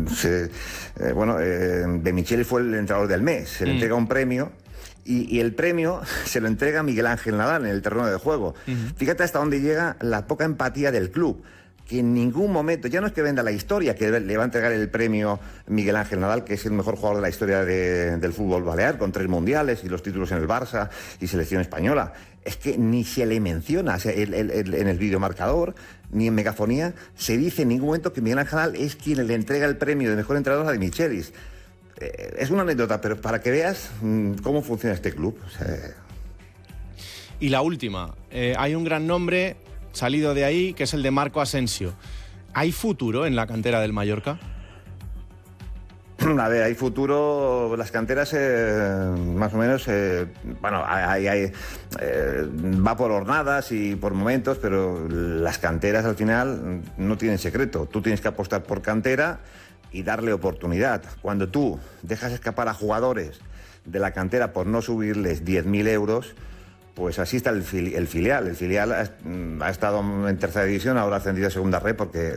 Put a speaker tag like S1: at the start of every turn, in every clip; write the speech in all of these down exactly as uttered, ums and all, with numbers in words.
S1: se, eh, bueno, eh, De Michelis fue el entrenador del mes, se le mm. entrega un premio. Y, y el premio se lo entrega Miguel Ángel Nadal en el terreno de juego. Uh-huh. Fíjate hasta dónde llega la poca empatía del club, que en ningún momento, ya no es que venda la historia, que le va a entregar el premio Miguel Ángel Nadal, que es el mejor jugador de la historia de, del fútbol balear, con tres mundiales y los títulos en el Barça y selección española. Es que ni se le menciona, o sea, el, el, el, en el videomarcador, ni en megafonía, se dice en ningún momento que Miguel Ángel Nadal es quien le entrega el premio de mejor entrenador a De Michelis. Es una anécdota, pero para que veas cómo funciona este club. O sea...
S2: Y la última, eh, hay un gran nombre salido de ahí, que es el de Marco Asensio. ¿Hay futuro en la cantera del Mallorca?
S1: A ver, hay futuro, las canteras eh, más o menos, eh, bueno, hay, hay, eh, va por jornadas y por momentos, pero las canteras al final no tienen secreto. Tú tienes que apostar por cantera y darle oportunidad. Cuando tú dejas escapar a jugadores de la cantera por no subirles diez mil euros, pues así está el, fili el filial. El filial ha, ha estado en tercera división, ahora ha ascendido a segunda red, porque...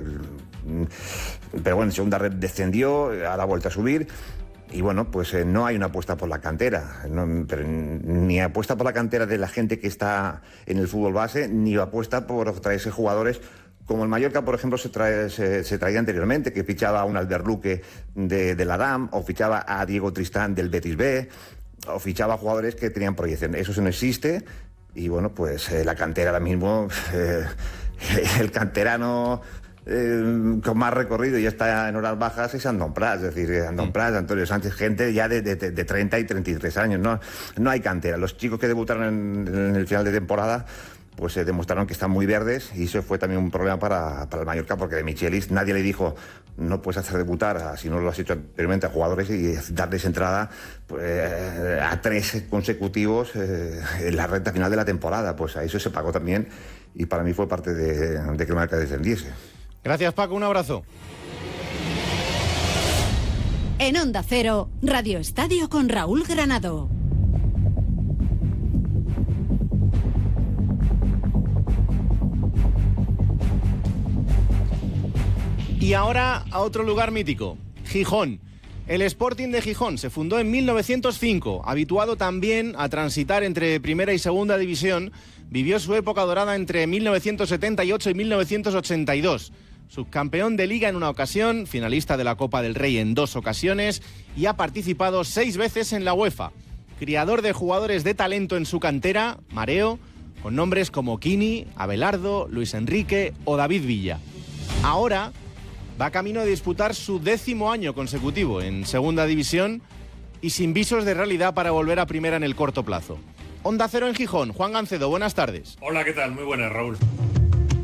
S1: Pero bueno, en segunda red descendió, ahora ha vuelto a subir. Y bueno, pues eh, no hay una apuesta por la cantera, no, pero ni apuesta por la cantera de la gente que está en el fútbol base, ni apuesta por traerse jugadores como el Mallorca, por ejemplo, se, trae, se, se traía anteriormente, que fichaba a un Alberluque de, de la D A M, o fichaba a Diego Tristán del Betis B, o fichaba a jugadores que tenían proyección. Eso no existe, y bueno, pues eh, la cantera ahora mismo, eh, el canterano eh, con más recorrido y ya está en horas bajas es Andón Prats, es decir, Andón Prats, Antonio Sánchez, gente ya de, de, de treinta y treinta y tres años, no, no hay cantera. Los chicos que debutaron en, en el final de temporada pues se eh, demostraron que están muy verdes, y eso fue también un problema para, para el Mallorca, porque De Michelis nadie le dijo no puedes hacer debutar, a, si no lo has hecho anteriormente, a jugadores y darles entrada pues, eh, a tres consecutivos eh, en la recta final de la temporada. Pues a eso se pagó también, y para mí fue parte de, de que el Mallorca descendiese.
S2: Gracias, Paco, un abrazo.
S3: En Onda Cero, Radio Estadio con Raúl Granado.
S2: Y ahora a otro lugar mítico, Gijón. El Sporting de Gijón se fundó en mil novecientos cinco, habituado también a transitar entre primera y segunda división, vivió su época dorada entre mil novecientos setenta y ocho y mil novecientos ochenta y dos. Subcampeón de Liga en una ocasión, finalista de la Copa del Rey en dos ocasiones y ha participado seis veces en la UEFA. Criador de jugadores de talento en su cantera, Mareo, con nombres como Kini, Abelardo, Luis Enrique o David Villa. Ahora va camino de disputar su décimo año consecutivo en segunda división y sin visos de realidad para volver a primera en el corto plazo. Onda Cero en Gijón, Juan Gancedo, buenas tardes.
S4: Hola, ¿qué tal? Muy buenas, Raúl.